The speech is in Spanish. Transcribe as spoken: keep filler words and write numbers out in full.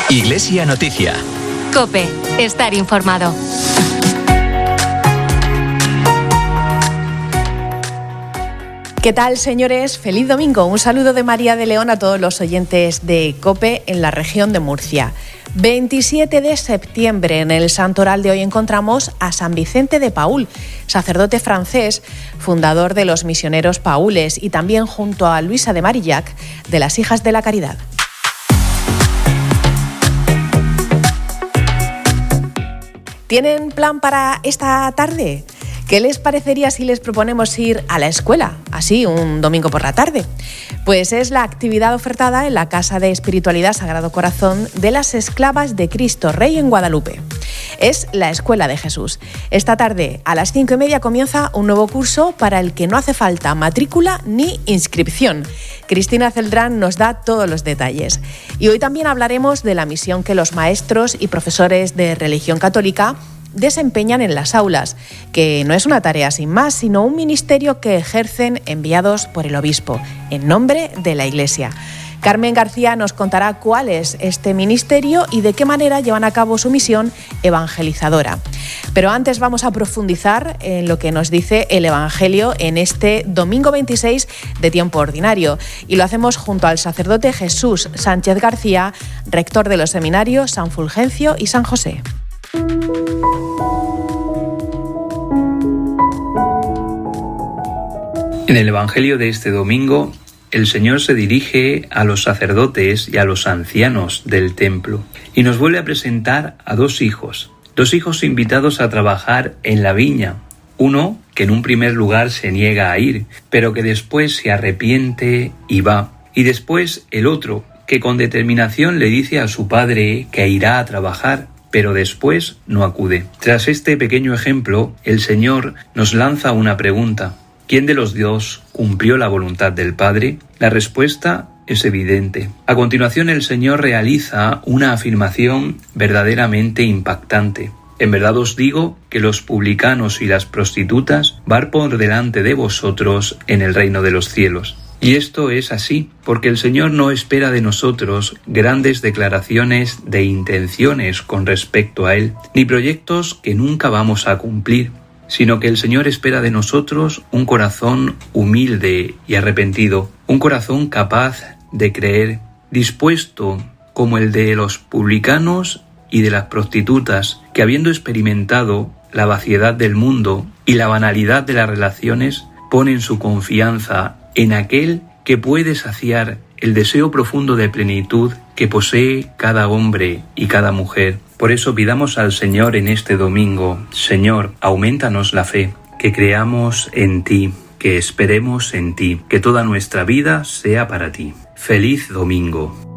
Iglesia Noticia. COPE. Estar informado. ¿Qué tal, señores? Feliz domingo. Un saludo de María de León a todos los oyentes de COPE en la región de Murcia. veintisiete de septiembre, en el santoral de hoy encontramos a San Vicente de Paúl, sacerdote francés, fundador de los misioneros paules, y también junto a Luisa de Marillac, de las Hijas de la Caridad. ¿Tienen plan para esta tarde? ¿Qué les parecería si les proponemos ir a la escuela, así, un domingo por la tarde? Pues es la actividad ofertada en la Casa de Espiritualidad Sagrado Corazón de las Esclavas de Cristo Rey en Guadalupe. Es la Escuela de Jesús. Esta tarde, a las cinco y media, comienza un nuevo curso para el que no hace falta matrícula ni inscripción. Cristina Celdrán nos da todos los detalles. Y hoy también hablaremos de la misión que los maestros y profesores de religión católica desempeñan en las aulas, que no es una tarea sin más, sino un ministerio que ejercen enviados por el obispo, en nombre de la Iglesia. Carmen García nos contará cuál es este ministerio y de qué manera llevan a cabo su misión evangelizadora. Pero antes vamos a profundizar en lo que nos dice el Evangelio en este domingo veintiséis de tiempo ordinario, y lo hacemos junto al sacerdote Jesús Sánchez García, rector de los seminarios San Fulgencio y San José. En el Evangelio de este domingo, el Señor se dirige a los sacerdotes y a los ancianos del templo y nos vuelve a presentar a dos hijos, dos hijos invitados a trabajar en la viña. Uno que en un primer lugar se niega a ir, pero que después se arrepiente y va. Y después el otro, que con determinación le dice a su padre que irá a trabajar, pero después no acude. Tras este pequeño ejemplo, el Señor nos lanza una pregunta. ¿Quién de los dos cumplió la voluntad del Padre? La respuesta es evidente. A continuación, el Señor realiza una afirmación verdaderamente impactante. En verdad os digo que los publicanos y las prostitutas van por delante de vosotros en el reino de los cielos. Y esto es así, porque el Señor no espera de nosotros grandes declaraciones de intenciones con respecto a Él, ni proyectos que nunca vamos a cumplir, sino que el Señor espera de nosotros un corazón humilde y arrepentido, un corazón capaz de creer, dispuesto como el de los publicanos y de las prostitutas, que habiendo experimentado la vaciedad del mundo y la banalidad de las relaciones, ponen su confianza en aquel que puede saciar el deseo profundo de plenitud que posee cada hombre y cada mujer. Por eso pidamos al Señor en este domingo: Señor, aumentanos la fe, que creamos en ti, que esperemos en ti, que toda nuestra vida sea para ti. ¡Feliz domingo!